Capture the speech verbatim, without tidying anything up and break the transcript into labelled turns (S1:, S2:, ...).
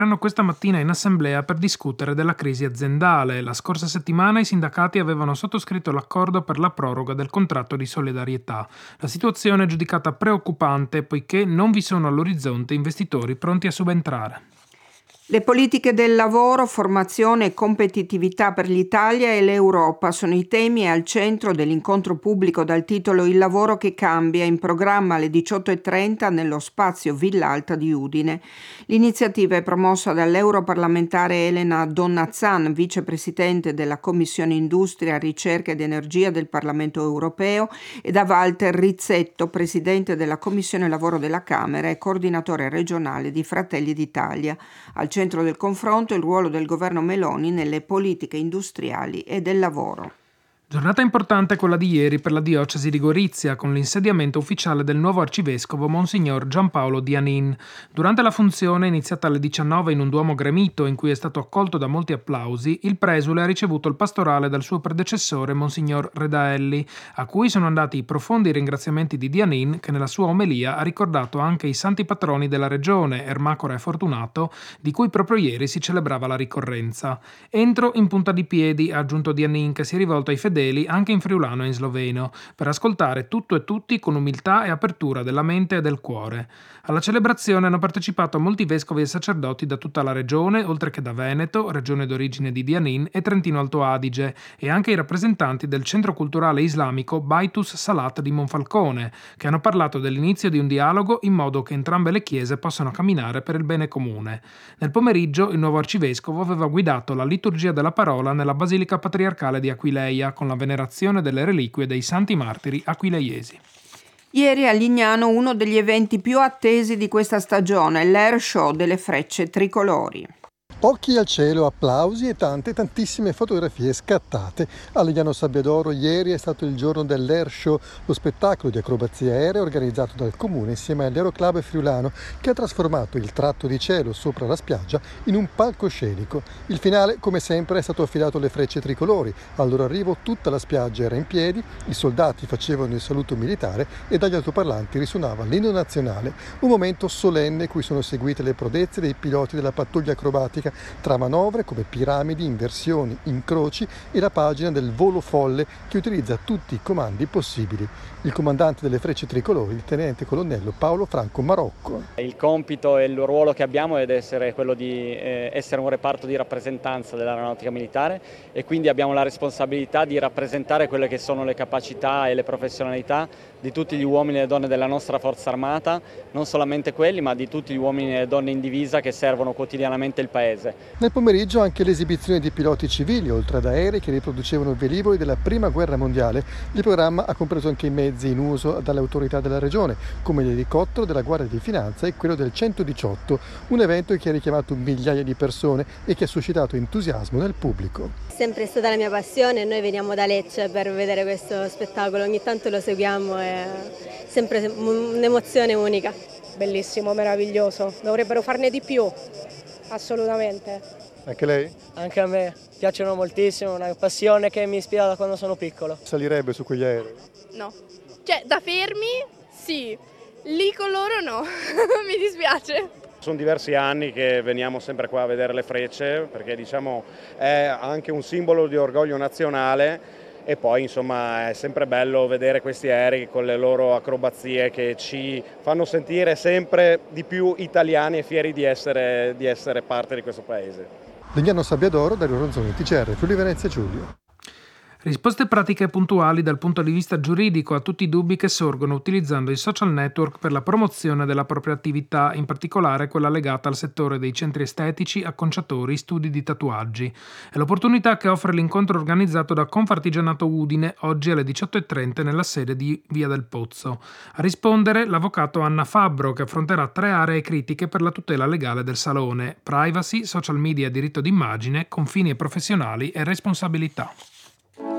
S1: erano questa mattina in assemblea per discutere della crisi aziendale. La scorsa settimana i sindacati avevano sottoscritto l'accordo per la proroga del contratto di solidarietà. La situazione è giudicata preoccupante poiché non vi sono all'orizzonte investitori pronti a subentrare.
S2: Le politiche del lavoro, formazione e competitività per l'Italia e l'Europa sono i temi al centro dell'incontro pubblico dal titolo Il lavoro che cambia, in programma alle diciotto e trenta nello spazio Villa Alta di Udine. L'iniziativa è promossa dall'europarlamentare Elena Donnazzan, vicepresidente della Commissione Industria, Ricerca ed Energia del Parlamento Europeo, e da Walter Rizzetto, presidente della Commissione Lavoro della Camera e coordinatore regionale di Fratelli d'Italia. Al centro del confronto il ruolo del governo Meloni nelle politiche industriali e del lavoro.
S1: Giornata importante quella di ieri per la diocesi di Gorizia, con l'insediamento ufficiale del nuovo arcivescovo Monsignor Giampaolo Dianin. Durante la funzione, iniziata alle diciannove in un duomo gremito in cui è stato accolto da molti applausi, il presule ha ricevuto il pastorale dal suo predecessore Monsignor Redaelli, a cui sono andati i profondi ringraziamenti di Dianin, che nella sua omelia ha ricordato anche i santi patroni della regione, Ermacora e Fortunato, di cui proprio ieri si celebrava la ricorrenza. Entro in punta di piedi, ha aggiunto Dianin, che si è rivolto ai fedeli anche in friulano e in sloveno, per ascoltare tutto e tutti con umiltà e apertura della mente e del cuore. Alla celebrazione hanno partecipato molti vescovi e sacerdoti da tutta la regione, oltre che da Veneto, regione d'origine di Dianin, e Trentino Alto Adige, e anche i rappresentanti del centro culturale islamico Baitus Salat di Monfalcone, che hanno parlato dell'inizio di un dialogo in modo che entrambe le chiese possano camminare per il bene comune. Nel pomeriggio il nuovo arcivescovo aveva guidato la liturgia della parola nella Basilica Patriarcale di Aquileia, con la venerazione delle reliquie dei santi martiri aquileiesi.
S2: Ieri a Lignano uno degli eventi più attesi di questa stagione, l'Air Show delle Frecce Tricolori.
S3: Occhi al cielo, applausi e tante, tantissime fotografie scattate. A Lignano Sabbiadoro ieri è stato il giorno dell'Air Show, lo spettacolo di acrobazie aeree organizzato dal comune insieme all'Aeroclub Friulano, che ha trasformato il tratto di cielo sopra la spiaggia in un palcoscenico. Il finale, come sempre, è stato affidato alle Frecce Tricolori. Al loro arrivo tutta la spiaggia era in piedi, i soldati facevano il saluto militare e dagli altoparlanti risuonava l'inno nazionale, un momento solenne cui sono seguite le prodezze dei piloti della pattuglia acrobatica, tra manovre come piramidi, inversioni, incroci e la pagina del volo folle che utilizza tutti i comandi possibili. Il comandante delle Frecce Tricolori, il tenente colonnello Paolo Franco Marocco.
S4: Il compito e il ruolo che abbiamo è essere quello di eh, essere un reparto di rappresentanza dell'aeronautica militare, e quindi abbiamo la responsabilità di rappresentare quelle che sono le capacità e le professionalità di tutti gli uomini e le donne della nostra forza armata, non solamente quelli, ma di tutti gli uomini e le donne in divisa che servono quotidianamente il paese.
S3: Nel pomeriggio anche l'esibizione di piloti civili, oltre ad aerei che riproducevano velivoli della Prima Guerra Mondiale. Il programma ha compreso anche i mezzi in uso dalle autorità della regione, come l'elicottero della Guardia di Finanza e quello del centodiciotto, un evento che ha richiamato migliaia di persone e che ha suscitato entusiasmo nel pubblico.
S5: È sempre stata la mia passione, noi veniamo da Lecce per vedere questo spettacolo, ogni tanto lo seguiamo, è sempre un'emozione unica.
S6: Bellissimo, meraviglioso, dovrebbero farne di più. Assolutamente.
S3: Anche lei?
S6: Anche a me, piacciono moltissimo, una passione che mi ispira da quando sono piccolo.
S3: Salirebbe su quegli aerei?
S7: No. Cioè, da fermi, sì. Lì con loro no, mi dispiace.
S8: Sono diversi anni che veniamo sempre qua a vedere le Frecce, perché diciamo è anche un simbolo di orgoglio nazionale. E poi insomma è sempre bello vedere questi aerei con le loro acrobazie che ci fanno sentire sempre di più italiani e fieri di essere, di essere parte di questo paese.
S3: Lignano Sabbiadoro, Dario Ronzoni, T C R, Friuli Venezia Giulio.
S1: Risposte pratiche e puntuali dal punto di vista giuridico a tutti i dubbi che sorgono utilizzando i social network per la promozione della propria attività, in particolare quella legata al settore dei centri estetici, acconciatori, studi di tatuaggi. È l'opportunità che offre l'incontro organizzato da Confartigianato Udine oggi alle diciotto e trenta nella sede di Via del Pozzo. A rispondere l'avvocato Anna Fabbro, che affronterà tre aree critiche per la tutela legale del salone: privacy, social media e diritto d'immagine, confini professionali e responsabilità.